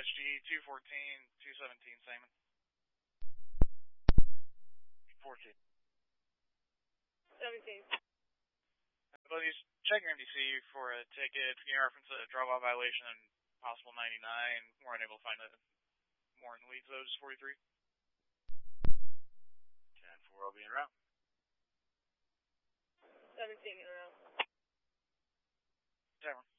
MSG 214-217 Salmon. 14. 17. Please check your MDC for a ticket. Can you reference a drop-off violation and possible 99? We're unable to find a warrant leads, though, just 43. 10-4, I'll be en route. 17 in a row. 10-1.